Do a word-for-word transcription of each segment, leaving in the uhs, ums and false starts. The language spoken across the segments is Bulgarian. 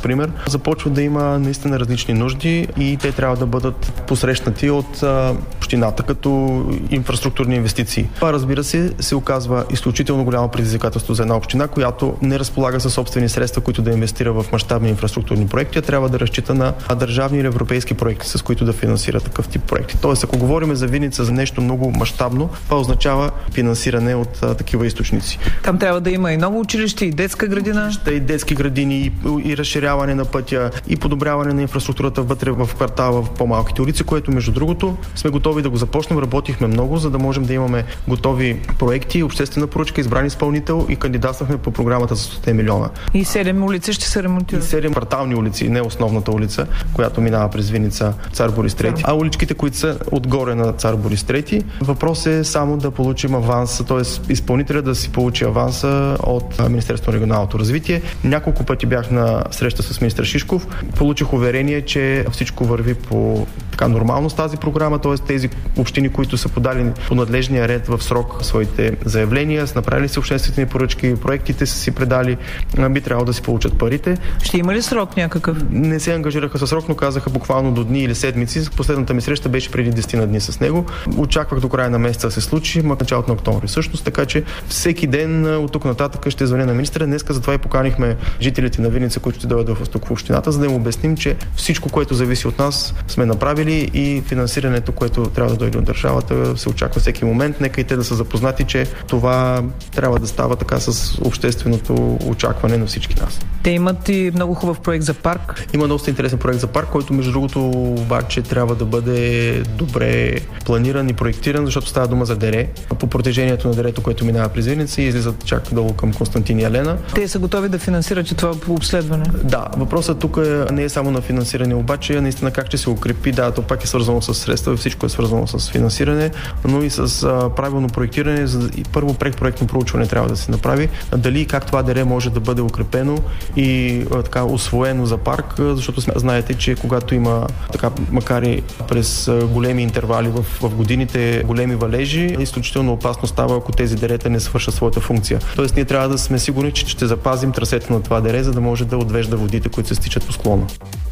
пример, започва да има наистина различни нужди и те трябва да бъдат посрещнати от а, общината като инфраструктурни инвестиции. Това, разбира се, се оказва изключително голямо предизвикателство за една община, която не разполага със собствени средства, които да инвестира в мащабни инфраструктурни проекти, а трябва да разчита на държавни или европейски проекти, с които да финансира такъв тип проекти. Тоест, ако говорим за Виница за нещо много мащабно, това означава финансиране от а, такива източници. Там трябва да има и ново училище, и детска градина. И детски градини, и, и разширяване на пътя, и подобряване на инфраструктурата вътре в квартала, в по-малките улици, което между другото сме готови да го започнем. Работихме много, за да можем да имаме готови проекти, обществена поръчка, избран изпълнител и кандидатствахме по програмата за сто милиона. И седем улици ще се ремонтират. И седем квартални улици, не основната улица, която минава през Виница, Цар Борис трети, а уличките, които са отгоре на Цар Борис трети. Въпрос е само да получим аванс, т.е. изпълнителя да си получи аванса от Министерството на регионалното развитие. Няколко пъти бях на среща с министър Шишков. Получих уверение, че всичко върви по така нормално с тази програма, т.е. тези общини, които са подали по надлежния ред в срок своите заявления, са направили си обществени поръчки, проектите са си предали, би трябвало да си получат парите. Ще има ли срок някакъв? Не се ангажираха със срок, но казаха буквално до дни или седмици. Последната ми среща беше преди десет на дни с него. Очаквах до края на месеца да се случи, ма началото на октомври всъщност, така че всеки ден от тук нататък ще звъня на министъра. Днеска затова и поканихме жителите на Виница, които ще дойдат в тук в общината, за да им обясним, че всичко, което зависи от нас, сме направили и финансирането, което трябва да дойде от държавата, се очаква всеки момент. Нека и те да са запознати, че това трябва да става така с общественото очакване на всички нас. Те имат и много хубав проект за парк. Има доста интересен проект за парк, който между другото обаче трябва да бъде добре планиран и проектиран, защото става дума за дере. По протежението на дерето, което минава през Виница и излизат чак долу към Константин и Елена. Те са готови да финансират и това по обследване? Да, въпросът тук е, не е само на финансиране, обаче наистина как ще се укрепи. Да, то пак е свързано с средства, всичко е свързано с финансиране, но и с а, правилно проектиране. За, и първо предпроектно проучване трябва да се направи. Дали и как това дере може да бъде укрепено и а, така усвоено за парк, защото знаете, че когато има така, макар и през а, големи интервали в, в годините, големи валежи, изключително опасно става, ако тези дерета не свършат своята функция. Тоест ние трябва да сме сигурни, че ще запазим трасето на това дере, за да може да отвежда водите, които се стичат по склона.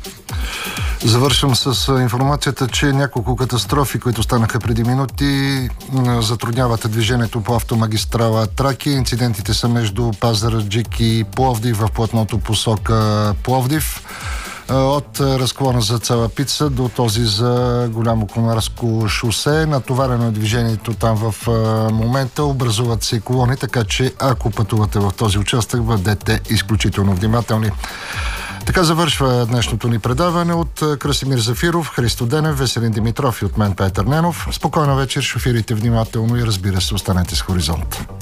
Завършвам с информацията, че няколко катастрофи, които станаха преди минути, затрудняват движението по автомагистрала Тракия. Инцидентите са между Пазарджик и Пловдив в платното посока Пловдив. От разклона за Цалапица до този за Голямо Конарско шосе. Натоварено е движението там в момента. Образуват се колони, така че ако пътувате в този участък, бъдете изключително внимателни. Така завършва днешното ни предаване. От Красимир Зафиров, Христо Денев, Веселин Димитров и от мен Петър Ненов. Спокойна вечер, шофирайте внимателно и разбира се, останете с Хоризонт.